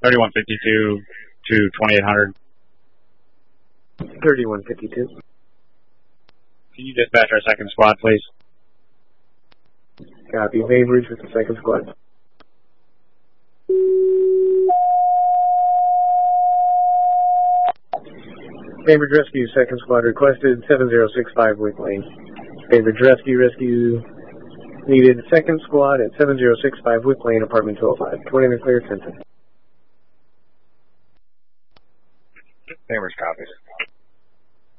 3152 to 2800. 3152. Can you dispatch our second squad, please? Copy. Bainbridge with the second squad. Bainbridge Rescue, second squad requested, 7065 Wick Lane. Bainbridge Rescue needed second squad at 7065 Wick Lane, apartment 205. 20 and clear, 10. Bainbridge copies.